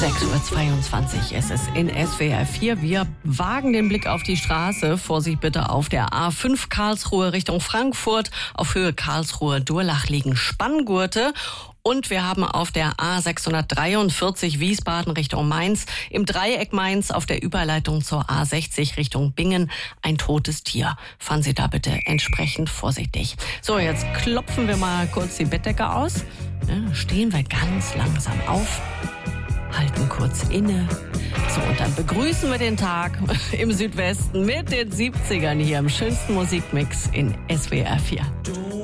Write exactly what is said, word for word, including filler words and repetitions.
sechs Uhr zweiundzwanzig ist es in S W R vier. Wir wagen den Blick auf die Straße. Vorsicht bitte auf der A fünf Karlsruhe Richtung Frankfurt. Auf Höhe Karlsruhe-Durlach liegen Spanngurte. Und wir haben auf der A sechshundertdreiundvierzig Wiesbaden Richtung Mainz, im Dreieck Mainz auf der Überleitung zur A sechzig Richtung Bingen ein totes Tier. Fahren Sie da bitte entsprechend vorsichtig. So, jetzt klopfen wir mal kurz die Bettdecke aus. Ja, stehen wir ganz langsam auf, halten kurz inne. So, und dann begrüßen wir den Tag im Südwesten mit den siebzigern hier im schönsten Musikmix in S W R vier.